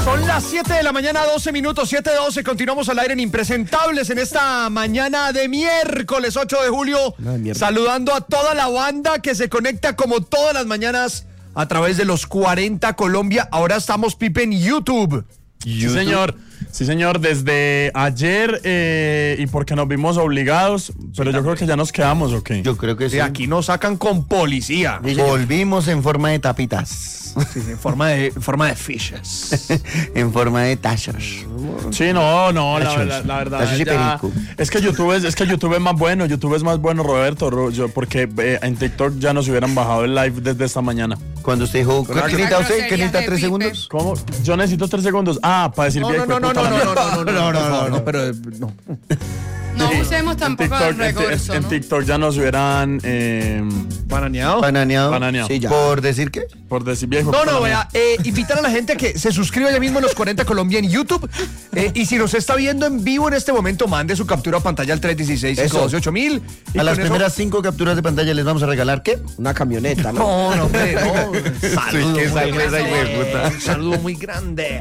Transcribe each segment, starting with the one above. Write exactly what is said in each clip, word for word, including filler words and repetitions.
Son las siete de la mañana, doce minutos, siete doce. Continuamos al aire en Impresentables en esta mañana de miércoles ocho de julio. No, saludando a toda la banda que se conecta como todas las mañanas a través de los cuarenta Colombia. Ahora estamos, Pipe, en YouTube. Sí, señor. Sí, señor, desde ayer eh, y porque nos vimos obligados, pero sí, yo creo que ya nos quedamos, ¿ok? Yo creo que sí. sí. Aquí nos sacan con policía. Sí, volvimos en forma de tapitas. Sí, en forma de, en forma de fishes. En forma de tachos. Sí, no, no, la, la, la verdad. Ya, es que YouTube es, es que YouTube es más bueno, YouTube es más bueno, Roberto, yo, porque eh, en TikTok ya nos hubieran bajado el live desde esta mañana. Cuando usted dijo, ¿qué necesita usted? ¿Qué necesita tres segundos? ¿Cómo? Yo necesito tres segundos. Ah, para decir no, bien. No, no, no, no, no, no, no, no, no, no, no, pero no. No usemos tampoco el recurso, en, ¿no? en TikTok ya nos hubieran eh, bananeado. Bananeado. Bananeado. Sí, ya. ¿Por decir qué? Por decir viejo. No, no, vea, eh, invitar a la gente a que se suscriba ya mismo a los cuarenta Colombia en YouTube. Eh, y si nos está viendo en vivo en este momento, mande su captura a pantalla al tres uno seis, cinco uno ocho mil. A las primeras eso... cinco capturas de pantalla les vamos a regalar, ¿qué? Una camioneta, ¿no? No, no, hombre, no. Saludo, que muy grande. Un saludo muy grande.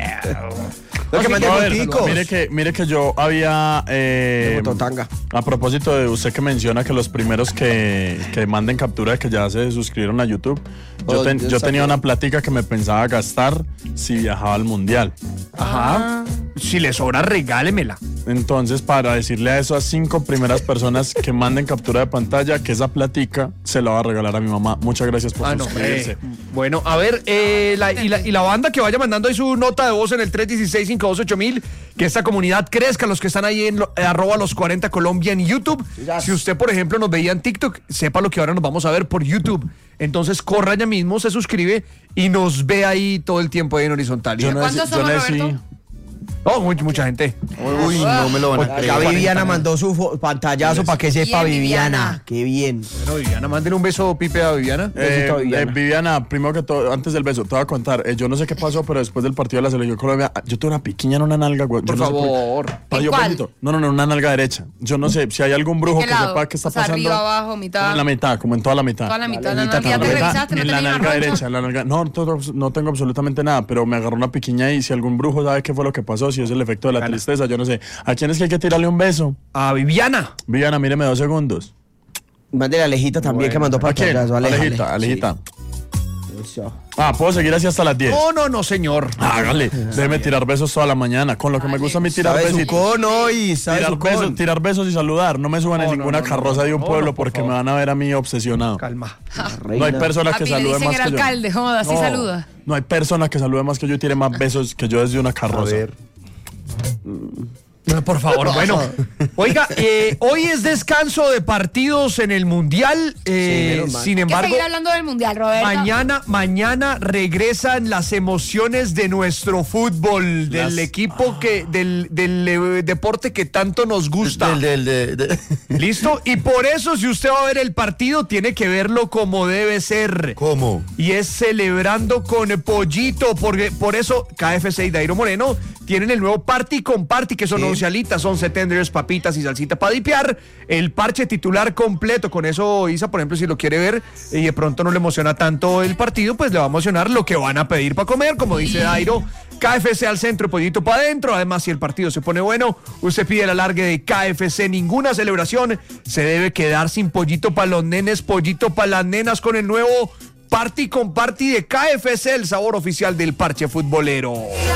Lo que mandé mire que mire que yo había eh, a propósito de usted que menciona que los primeros que, que manden captura de que ya se suscribieron a YouTube, yo, ten, yo tenía una plática que me pensaba gastar si viajaba al mundial. Ajá. Si le sobra, regálemela. Entonces, para decirle a esas cinco primeras personas que manden captura de pantalla, que esa plática se la va a regalar a mi mamá. Muchas gracias por ah, suscribirse. No, eh. Bueno, a ver, eh, la, y, la, y la banda que vaya mandando ahí su nota de voz en el tres uno seis, cinco dos ocho mil, que esta comunidad crezca, los que están ahí en lo, eh, arroba los cuarenta Colombia en YouTube. Yes. Si usted, por ejemplo, nos veía en TikTok, sepa lo que ahora nos vamos a ver por YouTube. Entonces corra ya mismo, se suscribe y nos ve ahí todo el tiempo ahí en horizontal. Yo no ¿Cuántos somos, Roberto? Oh, mucha, mucha gente. Uy, no me lo van a creer. Ya Viviana mandó su pantallazo para que sepa bien, Viviana. Viviana. Qué bien. Bueno, Viviana, mándenle un beso, Pipe, a Viviana. Eh, a Viviana. Eh, Viviana, primero que todo, antes del beso, te voy a contar. Eh, yo no sé qué pasó, pero después del partido de la Selección Colombia, yo tuve una piquiña en una nalga, güey. Por no favor. Sé por ¿cuál? No, no, no, una nalga derecha. Yo no sé si hay algún brujo que lado? sepa qué está o sea, pasando. Arriba, abajo, mitad. En la mitad, como en toda la mitad. Toda la mitad. La, la, la, la, la, la, en la nalga derecha, la nalga. No, todo, no tengo absolutamente nada, pero me agarró una piquiña y si algún brujo sabe qué fue lo que pasó, si es el efecto de la Cala. Tristeza, yo no sé. ¿A quién es que hay que tirarle un beso? A Viviana. Viviana, míreme dos segundos. Mándele a Alejita también, bueno, que mandó para quién? Alejita, Alejita. Sí. Ah, ¿puedo seguir así hasta las diez? No, no, no, señor. Hágale, déjeme tirar besos toda la mañana. Con lo que me gusta a mí tirar besos. Tirar besos, tirar besos y saludar. No me suban no, en ninguna no, no, carroza no, de un no, pueblo no, porque favor. Me van a ver a mí obsesionado. Calma. No hay personas que saluden más que yo. Alcalde, joda, así no, saluda. No hay personas que saluden más que yo y tire más besos que yo desde una carroza. A ver. Por favor, bueno. Oiga, eh, hoy es descanso de partidos en el Mundial. Eh, sí, sin embargo, hay que seguir hablando del Mundial, Roberto. Mañana, mañana regresan las emociones de nuestro fútbol, las, del equipo ah. que, del, del eh, deporte que tanto nos gusta. Del, del, del, del. ¿Listo? Y por eso, si usted va a ver el partido, tiene que verlo como debe ser. ¿Cómo? Y es celebrando con pollito, porque por eso K F C y Dairo Moreno tienen el nuevo Party con Party, que son sí. Alitas, once tenders, papitas y salsita para dipear, el parche titular completo. Con eso, Isa, por ejemplo, si lo quiere ver y de pronto no le emociona tanto el partido, pues le va a emocionar lo que van a pedir para comer, como dice Dairo, K F C al centro, pollito para adentro. Además, si el partido se pone bueno, usted pide el alargue de K F C. Ninguna celebración se debe quedar sin pollito para los nenes, pollito para las nenas con el nuevo Party con Party de K F C, el sabor oficial del parche futbolero.